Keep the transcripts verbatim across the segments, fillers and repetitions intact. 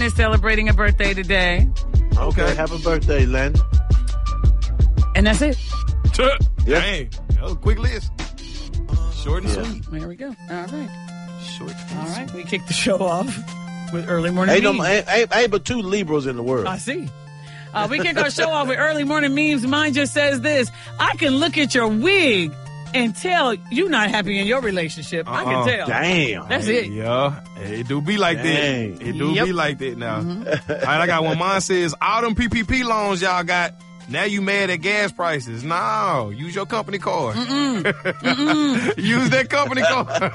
is celebrating a birthday today. Okay, happy birthday, Len. And that's it. Yeah. Dang, that was a quick list. Short and Yeah. sweet. There we go. All right. Short and All sweet. right. We kicked the show off with early morning Ain't, no, memes. ain't, ain't, ain't but two Libras in the world. I see. Uh, we kick our show off with early morning memes. Mine just says this. I can look at your wig and tell you not happy in your relationship. I Uh-uh. can tell. Damn. That's it. Yeah, it do be like Dang. that. It do Yep. be like that now. Mm-hmm. All right, I got one. Mine says, all them P P P loans y'all got, now you mad at gas prices. No, use your company card. Mm-mm. Mm-mm. Use that company card.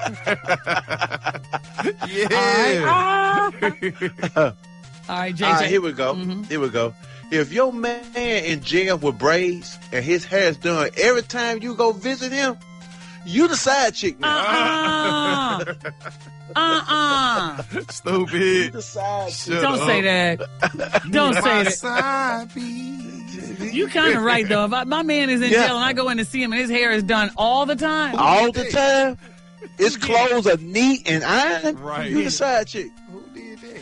Yeah. All right. All right, J J. All right, here we go. Mm-hmm. Here we go. If your man in jail with braids and his hair's done every time you go visit him, you the side chick now. Uh-uh. Uh-uh. You Stupid. the side chick. Shut Don't up. say that. Don't say My that. side piece. You kind of right, though. If I, my man is in Yeah. jail and I go in to see him and his hair is done all the time. All the time. His clothes are neat and ironed. Right. You the side chick. Who did that?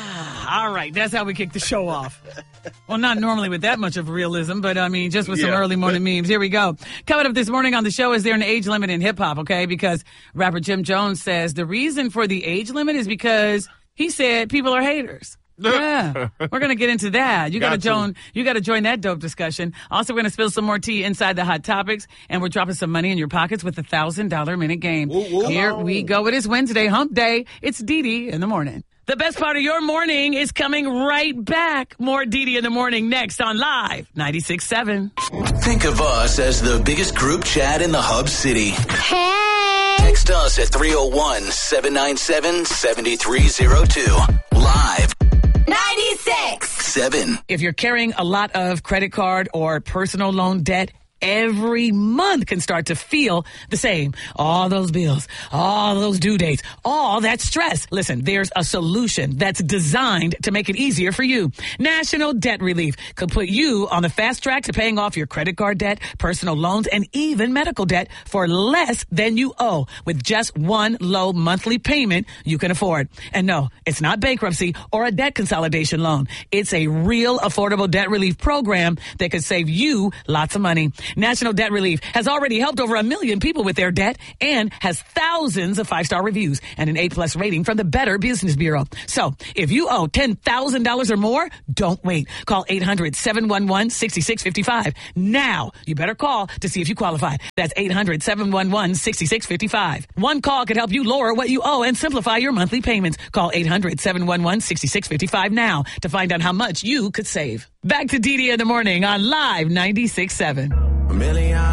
All right, that's how we kick the show off. Well, not normally with that much of realism, but I mean, just with some Yeah. early morning memes. Here we go. Coming up this morning on the show, is there an age limit in hip hop? Okay, because rapper Jim Jones says the reason for the age limit is because he said people are haters. Yeah, we're gonna get into that. You gotta Got to. join. You gotta join that dope discussion. Also, we're gonna spill some more tea inside the hot topics, and we're dropping some money in your pockets with the thousand dollar minute game. Woo, woo. Here Come on. we go. It is Wednesday, Hump Day. It's Dee Dee in the morning. The best part of your morning is coming right back. More Dee Dee in the morning next on Live ninety-six point seven. Think of us as the biggest group chat in the Hub City. Hey! Text us at three oh one, seven nine seven, seven three oh two. Live ninety-six! seven. If you're carrying a lot of credit card or personal loan debt, every month can start to feel the same. All those bills, all those due dates, all that stress. Listen, there's a solution that's designed to make it easier for you. National Debt Relief could put you on the fast track to paying off your credit card debt, personal loans, and even medical debt for less than you owe with just one low monthly payment you can afford. And no, it's not bankruptcy or a debt consolidation loan. It's a real affordable debt relief program that could save you lots of money. National Debt Relief has already helped over a million people with their debt and has thousands of five-star reviews and an A-plus rating from the Better Business Bureau. So if you owe ten thousand dollars or more, don't wait. Call eight hundred, seven one one, six six five five. Now, you better call to see if you qualify. That's eight hundred, seven one one, six six five five. One call could help you lower what you owe and simplify your monthly payments. Call eight hundred, seven one one, six six five five now to find out how much you could save. Back to Dee Dee in the morning on Live ninety-six point seven. A million